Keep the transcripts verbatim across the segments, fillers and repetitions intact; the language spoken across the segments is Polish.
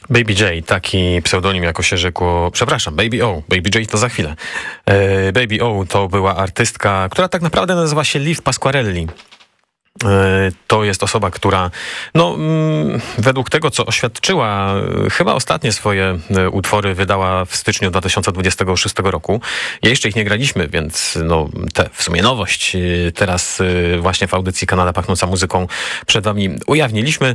Baby J, taki pseudonim jako się rzekło, przepraszam, Baby O, Baby J to za chwilę. E, Baby O to była artystka, która tak naprawdę nazywa się Liv Pasquarelli. To jest osoba, która no, według tego, co oświadczyła, chyba ostatnie swoje utwory wydała w styczniu dwa tysiące dwudziestego szóstego roku. Jeszcze ich nie graliśmy, więc no, te, w sumie nowość teraz właśnie w audycji Kanada Pachnąca Muzyką przed wami ujawniliśmy.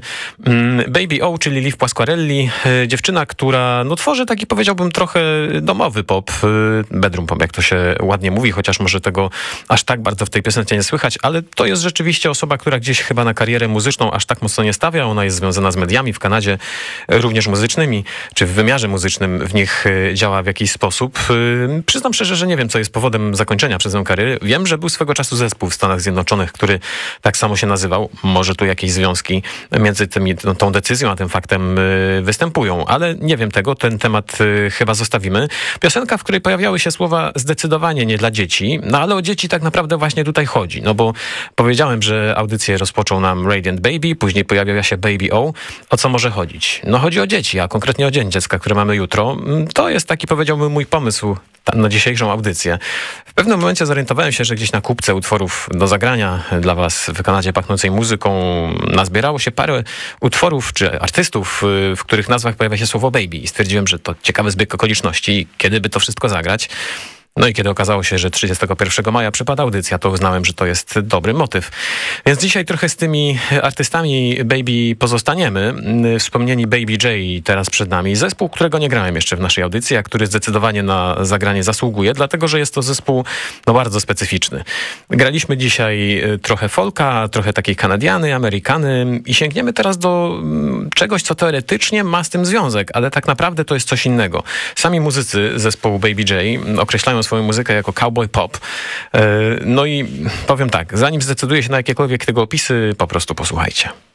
Baby O, czyli Liv Pasquarelli, dziewczyna, która no, tworzy taki, powiedziałbym, trochę domowy pop, bedroom pop, jak to się ładnie mówi, chociaż może tego aż tak bardzo w tej piosence nie słychać, ale to jest rzeczywiście osoba, która gdzieś chyba na karierę muzyczną aż tak mocno nie stawia. Ona jest związana z mediami w Kanadzie, również muzycznymi, czy w wymiarze muzycznym w nich działa w jakiś sposób. Przyznam szczerze, że nie wiem, co jest powodem zakończenia przez nią kariery. Wiem, że był swego czasu zespół w Stanach Zjednoczonych, który tak samo się nazywał. Może tu jakieś związki między tymi, no, tą decyzją a tym faktem występują, ale nie wiem tego. Ten temat chyba zostawimy. Piosenka, w której pojawiały się słowa zdecydowanie nie dla dzieci, no ale o dzieci tak naprawdę właśnie tutaj chodzi. No bo powiedziałem, że audycję rozpoczął nam Radiant Baby, później pojawiła się Baby O. O co może chodzić? No chodzi o dzieci, a konkretnie o Dzień Dziecka, który mamy jutro. To jest taki, powiedziałbym, mój pomysł na dzisiejszą audycję. W pewnym momencie zorientowałem się, że gdzieś na kupce utworów do zagrania dla was w Kanadzie Pachnącej Muzyką nazbierało się parę utworów czy artystów, w których nazwach pojawia się słowo baby. I stwierdziłem, że to ciekawy zbieg okoliczności, kiedy by to wszystko zagrać. No i kiedy okazało się, że trzydziestego pierwszego maja przypada audycja, to uznałem, że to jest dobry motyw. Więc dzisiaj trochę z tymi artystami Baby pozostaniemy. Wspomnieni Baby J teraz przed nami. Zespół, którego nie grałem jeszcze w naszej audycji, a który zdecydowanie na zagranie zasługuje, dlatego że jest to zespół no, bardzo specyficzny. Graliśmy dzisiaj trochę folka, trochę takiej Kanadiany, Amerykany i sięgniemy teraz do czegoś, co teoretycznie ma z tym związek, ale tak naprawdę to jest coś innego. Sami muzycy zespołu Baby J określają swoją muzykę jako cowboy pop. No i powiem tak, zanim zdecyduję się na jakiekolwiek tego opisy, po prostu posłuchajcie.